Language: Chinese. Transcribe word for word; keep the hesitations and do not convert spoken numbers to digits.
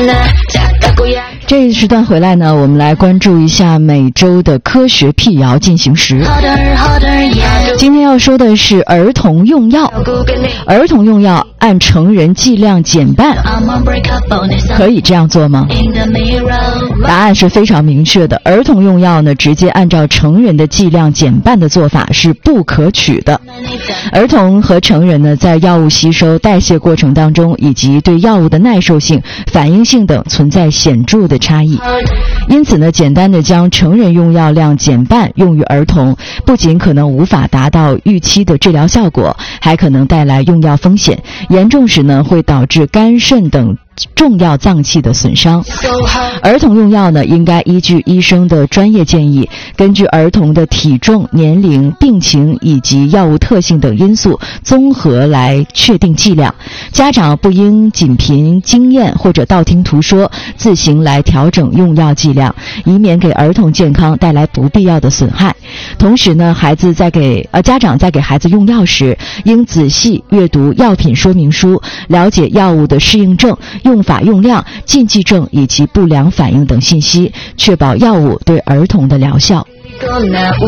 这一时段回来呢，我们来关注一下每周的科学辟谣进行时。今天要说的是儿童用药，儿童用药按成人剂量减半，可以这样做吗？答案是非常明确的，儿童用药呢，直接按照成人的剂量减半的做法是不可取的。儿童和成人呢，在药物吸收、代谢过程当中，以及对药物的耐受性、反应性等存在显著的差异。因此呢，简单的将成人用药量减半用于儿童，不仅可能无法达到预期的治疗效果，还可能带来用药风险，严重时呢，会导致肝肾等重要脏器的损伤。儿童用药呢，应该依据医生的专业建议，根据儿童的体重、年龄、病情以及药物特性等因素综合来确定剂量。家长不应仅凭经验或者道听途说自行来调整用药剂量，以免给儿童健康带来不必要的损害。同时呢，孩子在给呃家长在给孩子用药时，应仔细阅读药品说明书，了解药物的适应症、用法用量、禁忌症以及不良反应等信息，确保药物对儿童的疗效。